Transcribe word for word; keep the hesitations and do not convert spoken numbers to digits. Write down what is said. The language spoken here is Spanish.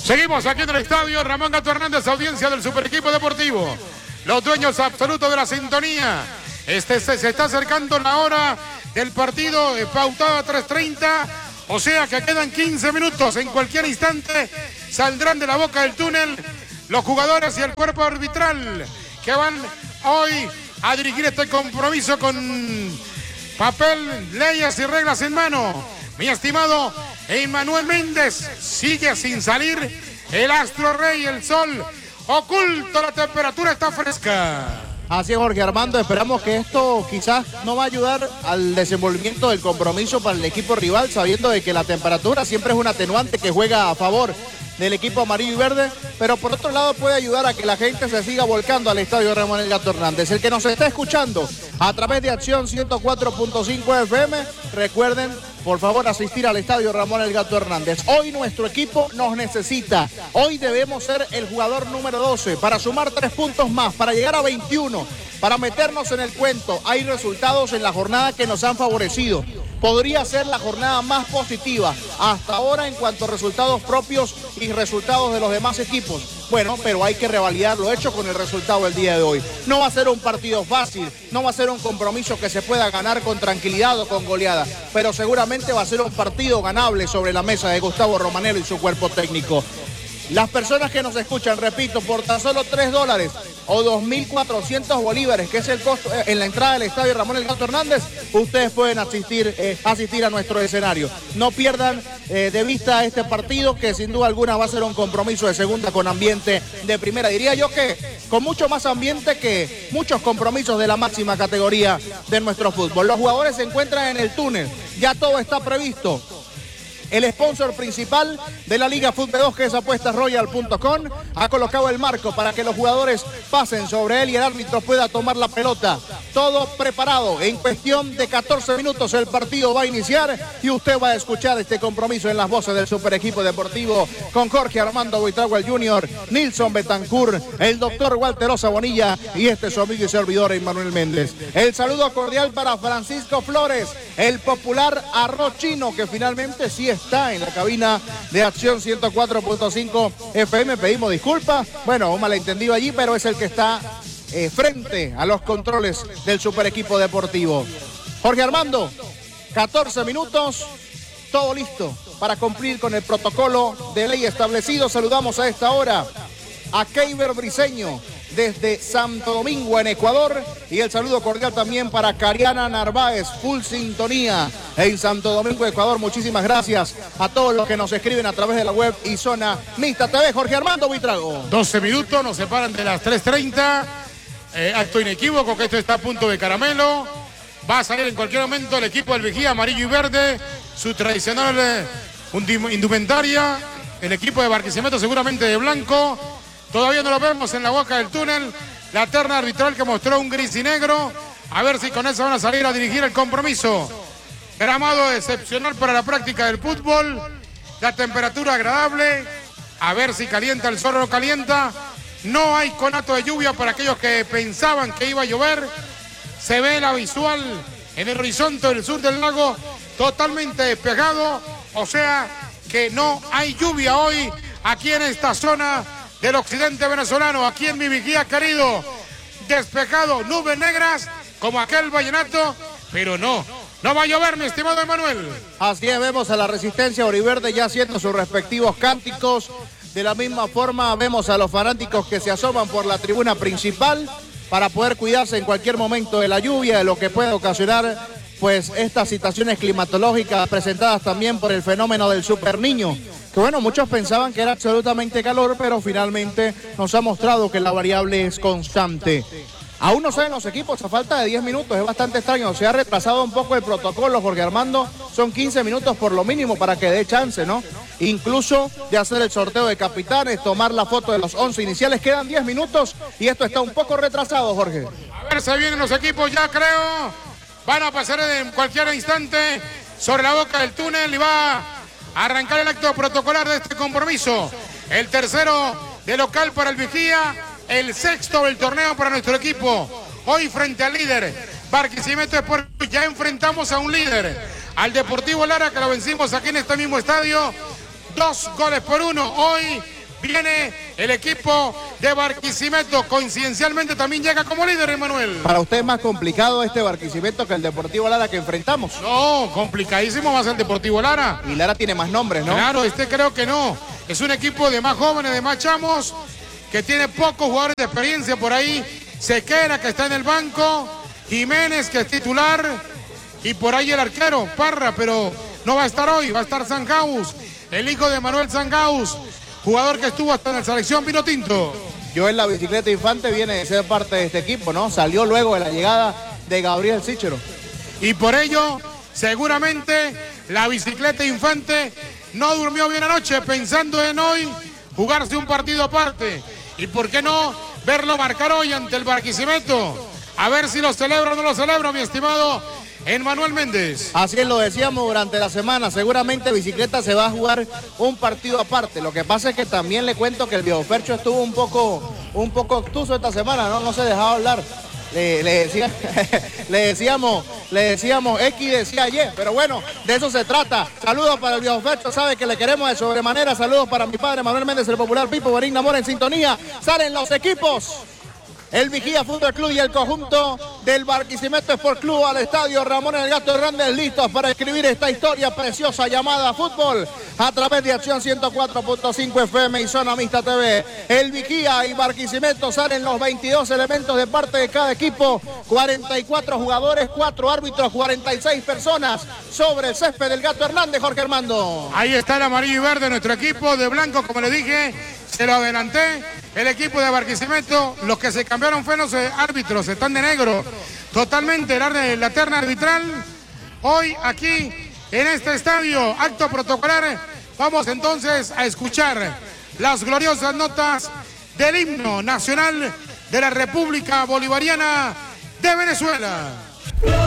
Seguimos aquí en el estadio Ramón Gato Hernández, audiencia del Super Equipo Deportivo. Los dueños absolutos de la sintonía. Este, se, se está acercando la hora del partido, eh, pautada tres treinta. O sea que quedan quince minutos. En cualquier instante saldrán de la boca del túnel los jugadores y el cuerpo arbitral que van hoy a dirigir este compromiso con papel, leyes y reglas en mano. Mi estimado Emmanuel Méndez, sigue sin salir el astro rey, el sol oculto, la temperatura está fresca. Así es, Jorge Armando, esperamos que esto quizás no va a ayudar al desenvolvimiento del compromiso para el equipo rival, sabiendo de que la temperatura siempre es un atenuante que juega a favor del equipo amarillo y verde, pero por otro lado puede ayudar a que la gente se siga volcando al estadio Ramón El Gato Hernández. El que nos está escuchando a través de Acción ciento cuatro punto cinco F M, recuerden por favor asistir al estadio Ramón El Gato Hernández. Hoy nuestro equipo nos necesita, hoy debemos ser el jugador número doce para sumar tres puntos más, para llegar a veintiuno, para meternos en el cuento. Hay resultados en la jornada que nos han favorecido. Podría ser la jornada más positiva hasta ahora en cuanto a resultados propios y resultados de los demás equipos. Bueno, pero hay que revalidar lo hecho con el resultado del día de hoy. No va a ser un partido fácil, no va a ser un compromiso que se pueda ganar con tranquilidad o con goleada, pero seguramente va a ser un partido ganable sobre la mesa de Gustavo Romanello y su cuerpo técnico. Las personas que nos escuchan, repito, por tan solo tres dólares o dos mil cuatrocientos bolívares, que es el costo en la entrada del estadio Ramón El Gato Hernández, ustedes pueden asistir, eh, asistir a nuestro escenario. No pierdan eh, de vista este partido, que sin duda alguna va a ser un compromiso de segunda con ambiente de primera. Diría yo que con mucho más ambiente que muchos compromisos de la máxima categoría de nuestro fútbol. Los jugadores se encuentran en el túnel, ya todo está previsto. El sponsor principal de la Liga Fútbol dos, que es apuestas royal punto com, ha colocado el marco para que los jugadores pasen sobre él y el árbitro pueda tomar la pelota. Todo preparado. En cuestión de catorce minutos el partido va a iniciar y usted va a escuchar este compromiso en las voces del Super Equipo Deportivo con Jorge Armando Buitrago junior, Nilson Betancourt, el doctor Walter Osa Bonilla y este su amigo y servidor Emmanuel Méndez. El saludo cordial para Francisco Flores, el popular arroz chino, que finalmente sí está en la cabina de Acción ciento cuatro punto cinco F M. Pedimos disculpas, bueno, un malentendido allí, pero es el que está eh, frente a los controles del Super Equipo Deportivo. Jorge Armando, catorce minutos, todo listo para cumplir con el protocolo de ley establecido. Saludamos a esta hora a Keiber Briseño desde Santo Domingo en Ecuador, y el saludo cordial también para Cariana Narváez, full sintonía en Santo Domingo, Ecuador. Muchísimas gracias a todos los que nos escriben a través de la web y Zona Mixta T V. Jorge Armando Buitrago. doce minutos, nos separan de las tres treinta. Eh, acto inequívoco que esto está a punto de caramelo. Va a salir en cualquier momento el equipo del Vigía, amarillo y verde, su tradicional eh, indumentaria. El equipo de Barquisimeto seguramente de blanco. Todavía no lo vemos en la boca del túnel. La terna arbitral que mostró un gris y negro. A ver si con eso van a salir a dirigir el compromiso. Gramado excepcional para la práctica del fútbol. La temperatura agradable. A ver si calienta el sol o no calienta. No hay conato de lluvia para aquellos que pensaban que iba a llover. Se ve la visual en el horizonte del sur del lago totalmente despejado. O sea que no hay lluvia hoy aquí en esta zona del occidente venezolano, aquí en mi Vigía querido. Despejado, nubes negras como aquel vallenato, pero no, no va a llover, mi estimado Emanuel. Así es, vemos a la Resistencia Oriverde ya haciendo sus respectivos cánticos. De la misma forma vemos a los fanáticos que se asoman por la tribuna principal para poder cuidarse en cualquier momento de la lluvia, de lo que puede ocasionar pues estas situaciones climatológicas presentadas también por el fenómeno del Super Niño. Que bueno, muchos pensaban que era absolutamente calor, pero finalmente nos ha mostrado que la variable es constante. Aún no saben los equipos, a falta de diez minutos, es bastante extraño. Se ha retrasado un poco el protocolo, Jorge Armando. Son quince minutos por lo mínimo para que dé chance, ¿no? Incluso de hacer el sorteo de capitanes, tomar la foto de los once iniciales. Quedan diez minutos y esto está un poco retrasado, Jorge. A ver, se vienen los equipos ya, creo. Van a pasar en cualquier instante sobre la boca del túnel y va a arrancar el acto protocolar de este compromiso. El tercero de local para el Vigía, el sexto del torneo para nuestro equipo. Hoy frente al líder, Barquisimeto Sport, ya enfrentamos a un líder, al Deportivo Lara, que lo vencimos aquí en este mismo estadio. Dos goles por uno. Hoy Viene el equipo de Barquisimeto. Coincidencialmente también llega como líder, Emanuel. ¿Para usted es más complicado este Barquisimeto que el Deportivo Lara que enfrentamos? No, complicadísimo va a ser el Deportivo Lara. Y Lara tiene más nombres, ¿no? Claro, este creo que no. Es un equipo de más jóvenes, de más chamos, que tiene pocos jugadores de experiencia por ahí. Sequera, que está en el banco. Jiménez, que es titular. Y por ahí el arquero, Parra, pero no va a estar hoy. Va a estar Sangaus, el hijo de Manuel Sangaus, jugador que estuvo hasta en la selección vino tinto. Yo en la bicicleta Infante viene de ser parte de este equipo, ¿no? Salió luego de la llegada de Gabriel Sichero. Y por ello, seguramente, la bicicleta Infante no durmió bien anoche pensando en hoy jugarse un partido aparte. Y por qué no verlo marcar hoy ante el Barquisimeto. A ver si lo celebra o no lo celebra, mi estimado Emmanuel Méndez. Así es, lo decíamos durante la semana, seguramente Bicicleta se va a jugar un partido aparte. Lo que pasa es que también le cuento que el viejo Fercho estuvo un poco, un poco obtuso esta semana, no, no se dejaba hablar. Le, le, decía, le decíamos, le decíamos X decía Y, pero bueno, de eso se trata. Saludos para el viejo Fercho, sabe que le queremos de sobremanera. Saludos para mi padre Manuel Méndez, el popular Pipo Berín Namora en sintonía. Salen los equipos. El Vigía Fútbol Club y el conjunto del Barquisimeto Sport Club al estadio Ramón El Gato Hernández, listos para escribir esta historia preciosa llamada fútbol a través de Acción ciento cuatro punto cinco F M y Zona Mixta T V. El Vigía y Barquisimeto salen los veintidós elementos de parte de cada equipo, cuarenta y cuatro jugadores, cuatro árbitros, cuarenta y seis personas sobre el césped del Gato Hernández, Jorge Armando. Ahí está el amarillo y verde, nuestro equipo de blanco, como le dije, se lo adelanté. El equipo de Barquisimeto, los que se cambiaron fueron los árbitros, están de negro. Totalmente la, la terna arbitral. Hoy aquí en este estadio, acto protocolar, vamos entonces a escuchar las gloriosas notas del himno nacional de la República Bolivariana de Venezuela.